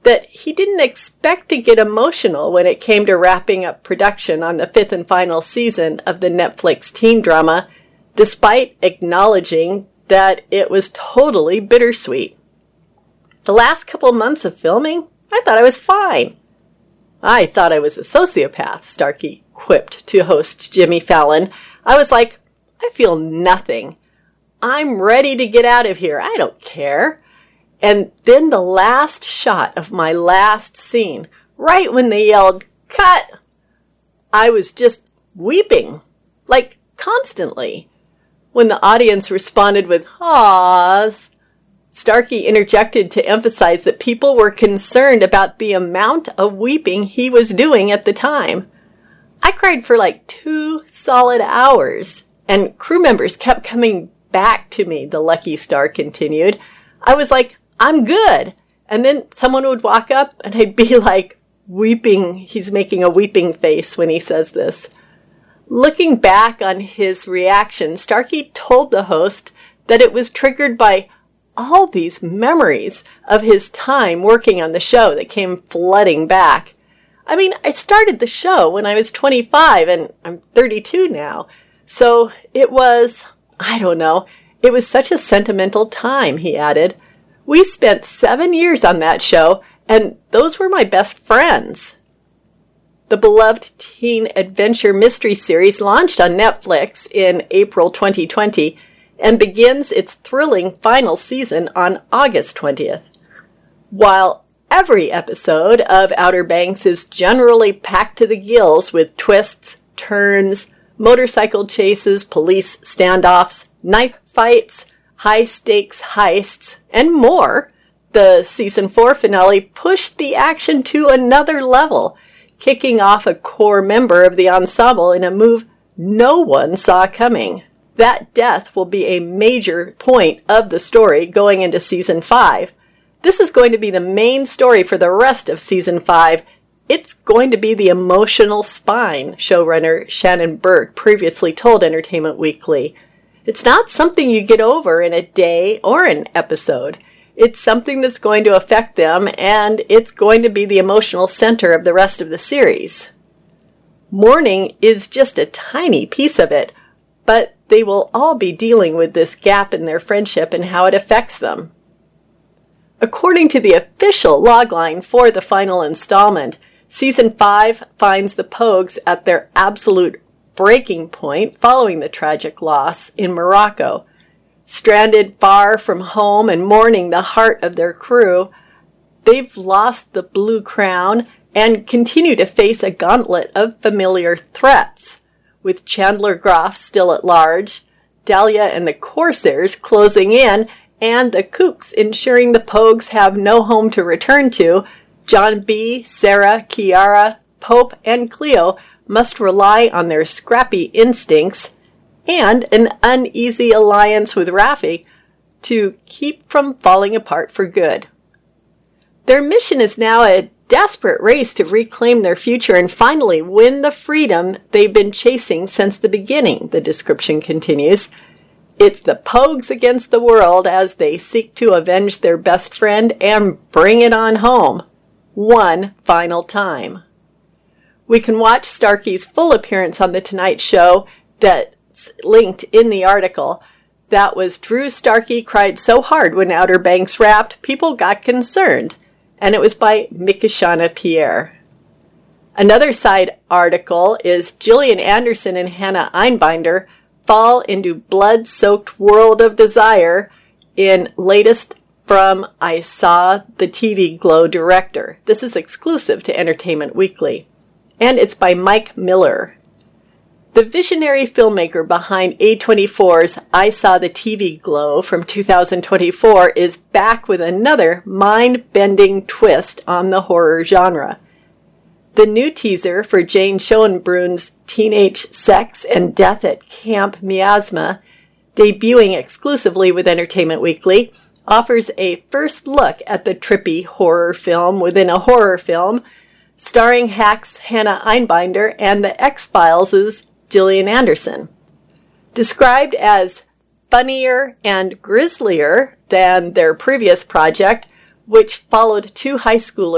that he didn't expect to get emotional when it came to wrapping up production on the 5th and final season of the Netflix teen drama, despite acknowledging that it was totally bittersweet. The last couple months of filming, I thought I was fine. I thought I was a sociopath, Starkey quipped to host Jimmy Fallon. I was like, I feel nothing. I'm ready to get out of here. I don't care. And then the last shot of my last scene, right when they yelled, cut, I was just weeping, like constantly. When the audience responded with awws, Starkey interjected to emphasize that people were concerned about the amount of weeping he was doing at the time. I cried for like 2 solid hours, and crew members kept coming back to me, the lucky star continued. I was like, I'm good. And then someone would walk up and I'd be like weeping. He's making a weeping face when he says this. Looking back on his reaction, Starkey told the host that it was triggered by all these memories of his time working on the show that came flooding back. I mean, I started the show when I was 25 and I'm 32 now. So it was, I don't know, it was such a sentimental time, he added. We spent 7 years on that show, and those were my best friends. The beloved teen adventure mystery series launched on Netflix in April 2020 and begins its thrilling final season on August 20th. While every episode of Outer Banks is generally packed to the gills with twists, turns, motorcycle chases, police standoffs, knife fights, high-stakes heists, and more, the Season 4 finale pushed the action to another level, kicking off a core member of the ensemble in a move no one saw coming. That death will be a major point of the story going into Season 5. This is going to be the main story for the rest of Season 5. It's going to be the emotional spine, showrunner Shannon Burke previously told Entertainment Weekly. It's not something you get over in a day or an episode. It's something that's going to affect them, and it's going to be the emotional center of the rest of the series. Mourning is just a tiny piece of it, but they will all be dealing with this gap in their friendship and how it affects them. According to the official logline for the final installment, Season 5 finds the Pogues at their absolute breaking point following the tragic loss in Morocco. Stranded far from home and mourning the heart of their crew, they've lost the Blue Crown and continue to face a gauntlet of familiar threats, with Chandler Groff still at large, Dahlia and the Corsairs closing in, and the Kooks ensuring the Pogues have no home to return to. John B., Sarah, Kiara, Pope, and Cleo must rely on their scrappy instincts and an uneasy alliance with Raffi to keep from falling apart for good. Their mission is now a desperate race to reclaim their future and finally win the freedom they've been chasing since the beginning, the description continues. It's the Pogues against the world as they seek to avenge their best friend and bring it on home, one final time. We can watch Starkey's full appearance on The Tonight Show that's linked in the article. That was Drew Starkey cried so hard when Outer Banks wrapped, people got concerned. And it was by Mikishana Pierre. Another side article is Gillian Anderson and Hannah Einbinder fall into blood-soaked world of desire in latest from I Saw the TV Glow director. This is exclusive to Entertainment Weekly. And it's by Mike Miller. The visionary filmmaker behind A24's I Saw the TV Glow from 2024 is back with another mind-bending twist on the horror genre. The new teaser for Jane Schoenbrun's Teenage Sex and Death at Camp Miasma, debuting exclusively with Entertainment Weekly, offers a first look at the trippy horror film within a horror film, starring Hack's Hannah Einbinder and the X-Files' Gillian Anderson. Described as funnier and grislier than their previous project, which followed two high schoolers